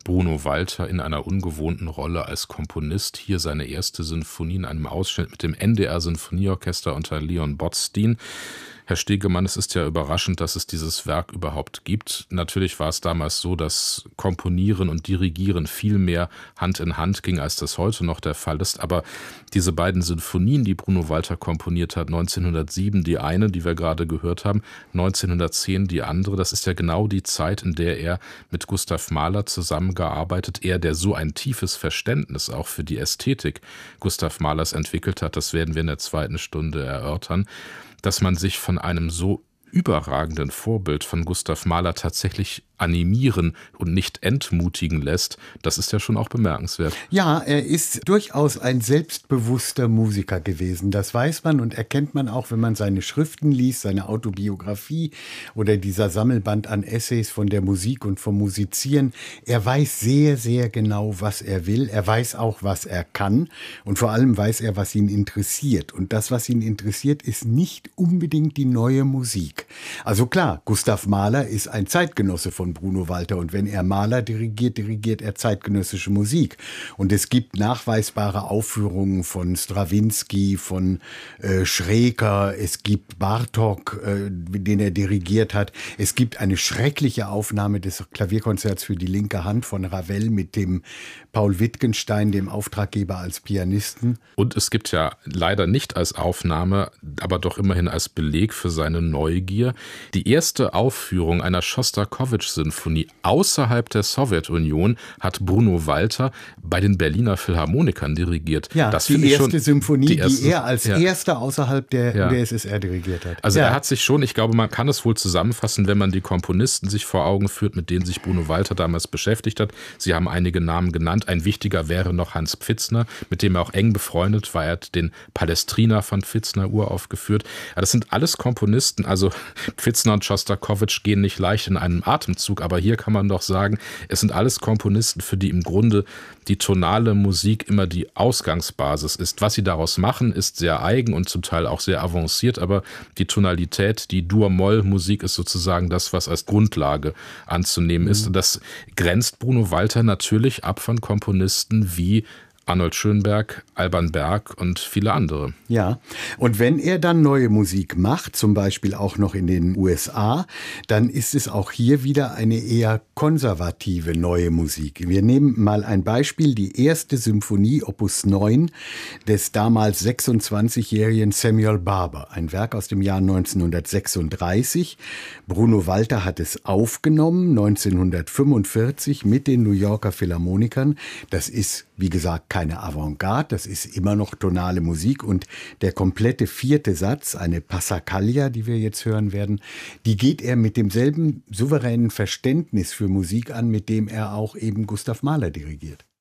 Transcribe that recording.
Bruno Walter in einer ungewohnten Rolle als Komponist. Hier seine erste Sinfonie in einem Ausschnitt mit dem NDR-Sinfonieorchester unter Leon Botstein. Herr Stegemann, es ist ja überraschend, dass es dieses Werk überhaupt gibt. Natürlich war es damals so, dass Komponieren und Dirigieren viel mehr Hand in Hand ging, als das heute noch der Fall ist. Aber diese beiden Sinfonien, die Bruno Walter komponiert hat, 1907 die eine, die wir gerade gehört haben, 1910 die andere, das ist ja genau die Zeit, in der er mit Gustav Mahler zusammengearbeitet, er, der so ein tiefes Verständnis auch für die Ästhetik Gustav Mahlers entwickelt hat, das werden wir in der zweiten Stunde erörtern, dass man sich von einem so überragenden Vorbild von Gustav Mahler tatsächlich animieren und nicht entmutigen lässt, das ist ja schon auch bemerkenswert. Ja, er ist durchaus ein selbstbewusster Musiker gewesen. Das weiß man und erkennt man auch, wenn man seine Schriften liest, seine Autobiografie oder dieser Sammelband an Essays von der Musik und vom Musizieren. Er weiß sehr, sehr genau, was er will. Er weiß auch, was er kann und vor allem weiß er, was ihn interessiert. Und das, was ihn interessiert, ist nicht unbedingt die neue Musik. Also klar, Gustav Mahler ist ein Zeitgenosse von Bruno Walter und wenn er Mahler dirigiert, dirigiert er zeitgenössische Musik. Und es gibt nachweisbare Aufführungen von Strawinsky, von Schreker, es gibt Bartók, den er dirigiert hat. Es gibt eine schreckliche Aufnahme des Klavierkonzerts für die linke Hand von Ravel mit dem Paul Wittgenstein, dem Auftraggeber als Pianisten. Und es gibt ja leider nicht als Aufnahme, aber doch immerhin als Beleg für seine Neugier, die erste Aufführung einer Schostakowitsch-Sinfonie außerhalb der Sowjetunion hat Bruno Walter bei den Berliner Philharmonikern dirigiert. Ja, das die erste Symphonie, die er als ja. erster außerhalb der UdSSR dirigiert hat. Also ja. Er hat sich schon, ich glaube, man kann es wohl zusammenfassen, wenn man die Komponisten sich vor Augen führt, mit denen sich Bruno Walter damals beschäftigt hat. Sie haben einige Namen genannt. Ein wichtiger wäre noch Hans Pfitzner, mit dem er auch eng befreundet war. Er hat den Palestrina von Pfitzner uraufgeführt. Ja, das sind alles Komponisten, also Pfitzner und Schostakowitsch gehen nicht leicht in einem Atemzug, aber hier kann man doch sagen, es sind alles Komponisten, für die im Grunde die tonale Musik immer die Ausgangsbasis ist. Was sie daraus machen, ist sehr eigen und zum Teil auch sehr avanciert, aber die Tonalität, die Dur-Moll-Musik ist sozusagen das, was als Grundlage anzunehmen ist. Und das grenzt Bruno Walter natürlich ab von Komponisten wie Arnold Schönberg, Alban Berg und viele andere. Ja, und wenn er dann neue Musik macht, zum Beispiel auch noch in den USA, dann ist es auch hier wieder eine eher konservative neue Musik. Wir nehmen mal ein Beispiel, die erste Symphonie, Opus 9, des damals 26-jährigen Samuel Barber, ein Werk aus dem Jahr 1936. Bruno Walter hat es aufgenommen, 1945 mit den New Yorker Philharmonikern. Das ist, wie gesagt, keine Avantgarde, das ist immer noch tonale Musik und der komplette vierte Satz, eine Passacaglia, die wir jetzt hören werden, die geht er mit demselben souveränen Verständnis für Musik an, mit dem er auch eben Gustav Mahler dirigiert.